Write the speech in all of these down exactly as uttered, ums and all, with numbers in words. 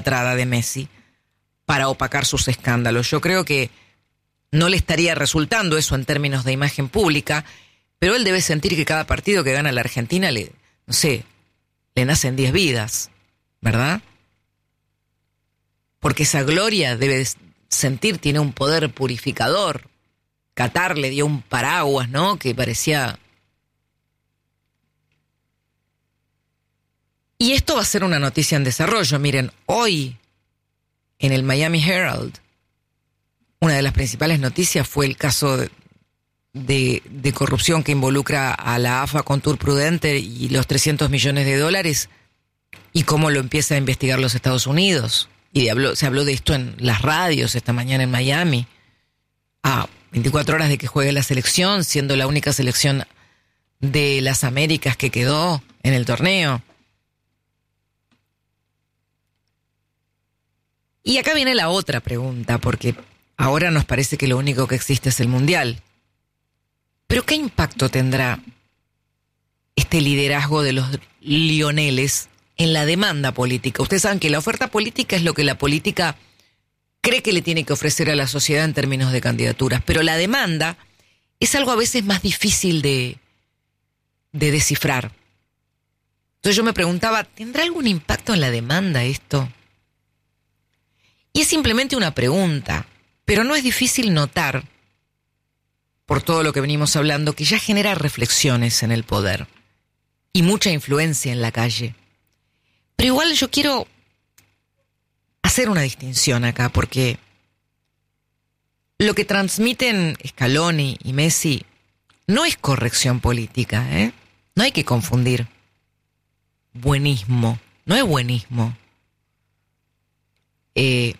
entrada de Messi para opacar sus escándalos. Yo creo que no le estaría resultando eso en términos de imagen pública, pero él debe sentir que cada partido que gana la Argentina le, no sé, le nacen diez vidas, ¿verdad? Porque esa gloria debe sentir, tiene un poder purificador. Qatar le dio un paraguas, ¿no? Que parecía... Y esto va a ser una noticia en desarrollo. Miren, hoy en el Miami Herald, una de las principales noticias fue el caso de, de, de corrupción que involucra a la A F A con Tour Prudente y los trescientos millones de dólares y cómo lo empieza a investigar los Estados Unidos. Y de habló, se habló de esto en las radios esta mañana en Miami. A veinticuatro horas de que juegue la selección, siendo la única selección de las Américas que quedó en el torneo. Y acá viene la otra pregunta, porque ahora nos parece que lo único que existe es el Mundial. Pero ¿qué impacto tendrá este liderazgo de los Lioneles en la demanda política? Ustedes saben que la oferta política es lo que la política cree que le tiene que ofrecer a la sociedad en términos de candidaturas, pero la demanda es algo a veces más difícil de, de descifrar. Entonces yo me preguntaba, ¿tendrá algún impacto en la demanda esto? Y es simplemente una pregunta, pero no es difícil notar, por todo lo que venimos hablando, que ya genera reflexiones en el poder y mucha influencia en la calle. Pero igual yo quiero hacer una distinción acá, porque lo que transmiten Scaloni y Messi no es corrección política, ¿eh? No hay que confundir. Buenismo, no es buenismo. Eh,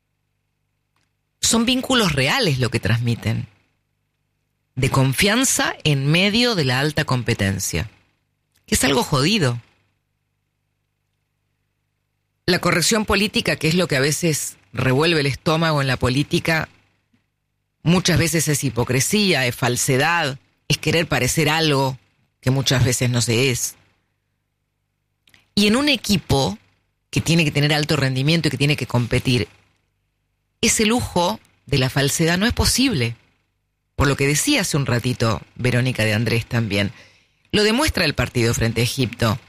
son vínculos reales lo que transmiten, de confianza en medio de la alta competencia, que es algo jodido. La corrección política, que es lo que a veces revuelve el estómago en la política, muchas veces es hipocresía, es falsedad, es querer parecer algo que muchas veces no se es. Y en un equipo que tiene que tener alto rendimiento y que tiene que competir, ese lujo de la falsedad no es posible. Por lo que decía hace un ratito Verónica de Andrés también. Lo demuestra el partido frente a Egipto.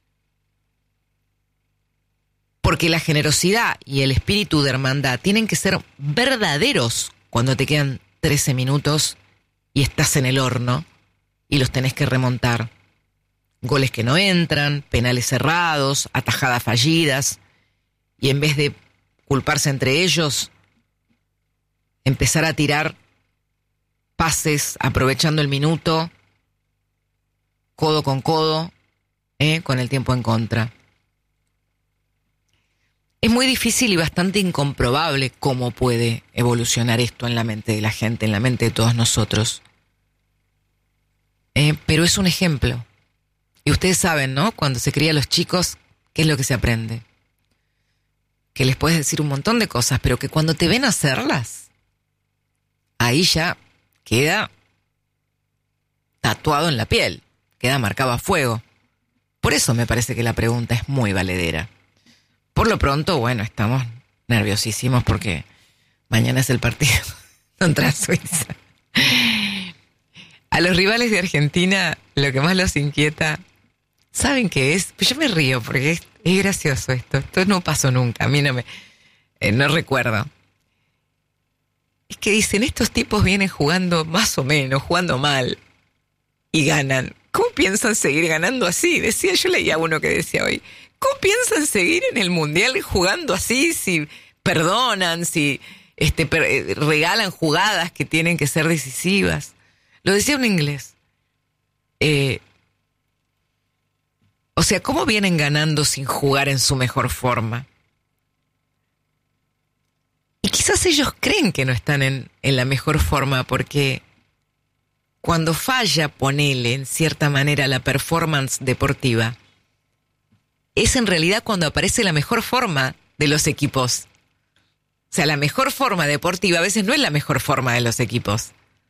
Porque la generosidad y el espíritu de hermandad tienen que ser verdaderos cuando te quedan trece minutos y estás en el horno y los tenés que remontar. Goles que no entran, penales cerrados, atajadas fallidas, y en vez de culparse entre ellos, empezar a tirar pases aprovechando el minuto, codo con codo, ¿eh? con el tiempo en contra. Es muy difícil y bastante incomprobable cómo puede evolucionar esto en la mente de la gente, en la mente de todos nosotros. Eh, pero es un ejemplo. Y ustedes saben, ¿no? Cuando se cría a los chicos, ¿qué es lo que se aprende? Que les puedes decir un montón de cosas, pero que cuando te ven hacerlas, ahí ya queda tatuado en la piel, queda marcado a fuego. Por eso me parece que la pregunta es muy valedera. Por lo pronto, bueno, estamos nerviosísimos porque mañana es el partido contra Suiza. A los rivales de Argentina, lo que más los inquieta, ¿saben qué es? Pues yo me río porque es, es gracioso esto. Esto no pasó nunca, a mí no me... Eh, no recuerdo. Es que dicen, estos tipos vienen jugando más o menos, jugando mal, y ganan. ¿Cómo piensan seguir ganando así? Decía, yo leía uno que decía hoy, ¿cómo piensan seguir en el Mundial jugando así si perdonan, si este, per, regalan jugadas que tienen que ser decisivas? Lo decía un inglés. Eh, o sea, ¿cómo vienen ganando sin jugar en su mejor forma? Y quizás ellos creen que no están en, en la mejor forma porque cuando falla, ponele en cierta manera la performance deportiva, es en realidad cuando aparece la mejor forma de los equipos. O sea, la mejor forma deportiva a veces no es la mejor forma de los equipos,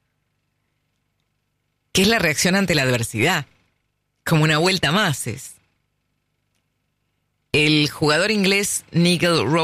que es la reacción ante la adversidad, como una vuelta más es. el jugador inglés Nigel